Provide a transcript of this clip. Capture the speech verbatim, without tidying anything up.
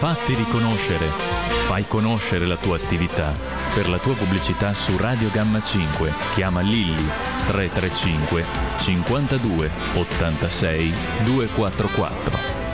Fatti riconoscere. Fai conoscere la tua attività. Per la tua pubblicità su Radio Gamma cinque, chiama Lilli tre tre cinque cinquantadue ottantasei duecentoquarantaquattro.